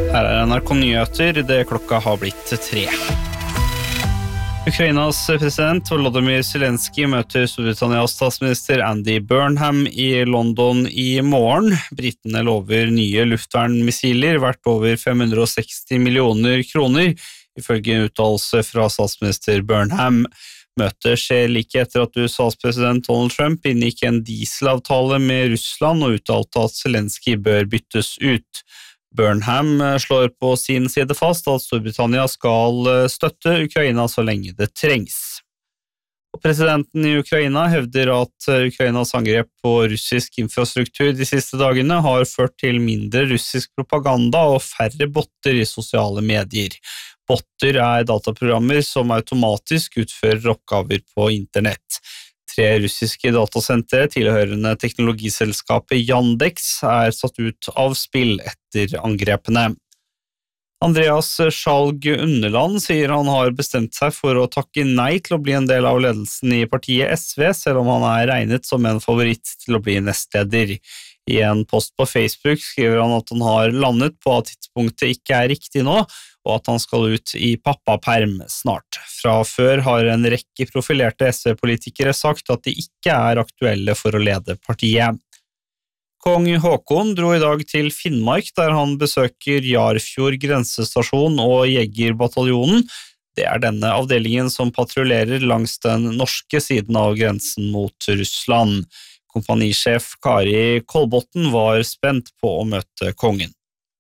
Her NRK Nyheter, det klokka har blitt 3. Ukrainas president Volodymyr Zelensky møter Storbritannias statsminister Andy Burnham i London i morgen. Britene lover nye luftvernmissiler verdt over 560 millioner kroner, ifølge en uttalelse fra statsminister Burnham. Møtet skjer like etter at USAs president Donald Trump inngikk en dieselavtale med Russland og uttalte at Zelensky bør byttes ut. Burnham slår på sin side fast at Storbritannia skal støtte Ukraina så lenge det trengs. Og presidenten i Ukraina hevder at Ukrainas angrep på russisk infrastruktur de siste dagene har ført til mindre russisk propaganda og færre botter i sosiale medier. Botter er dataprogrammer som automatisk utfører oppgaver på internett. 3 russiske datasentre tilhørende teknologiselskapet Yandex er satt ut av spill etter angrepene. Andreas Skjalg Underland sier han har bestemt seg for å takke nei til å bli en del av ledelsen i partiet SV, selv om han er regnet som en favoritt til å bli nestleder. I en post på Facebook skriver han at han har landet på at tidspunktet ikke er riktig nå, og at han skal ut i pappaperm snart. Fra før har en rekke profilerte SV-politikere sagt at de ikke er aktuelle for å lede partiet. Kong Håkon dro i dag til Finnmark, der han besøker Jarfjord grensestasjon og Jegerbataljonen. Det er denne avdelingen som patruljerer langs den norske siden av grensen mot Russland. Kompanisjef Kari Kolbotten var spent på å møte kongen.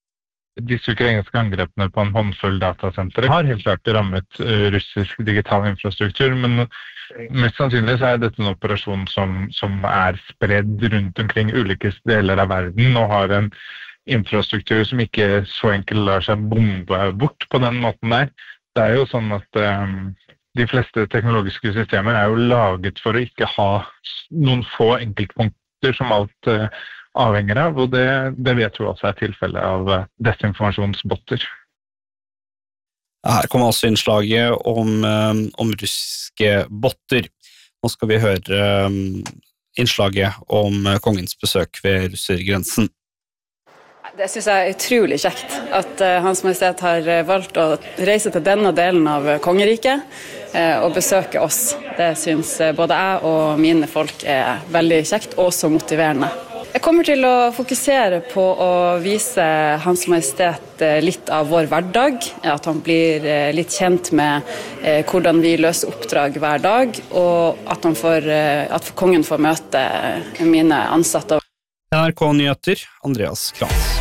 Disse ukrainske angrepene på en håndfull datasentre har helt klart rammet russisk digital infrastruktur, men mest sannsynlig så er dette en operasjon som er spredd rundt omkring ulike deler av verden og har en infrastruktur som ikke så enkelt lar seg bombe bort på den måten der. Det er jo sånn at de fleste teknologiske systemer er jo laget for å ikke ha noen få enkeltpunkter som alt avhenger av, og det vet jo også er tilfellet av desinformasjonsbotter. Her kommer altså innslaget om russiske botter. Nå skal vi høre innslaget om kongens besøk ved russergrensen. Det synes jeg er utrolig kjekt at Hans Majestet har valgt å reise til denne delen av kongeriket og besøke oss. Det synes både jeg og mine folk er veldig kjekt og så motiverende. Jeg kommer til å fokusere på å vise Hans Majestet litt av vår hverdag, at han blir litt kjent med hvordan vi løser oppdrag hver dag, og at kongen får møte mine ansatte. NRK Nyheter, Andreas Krantz.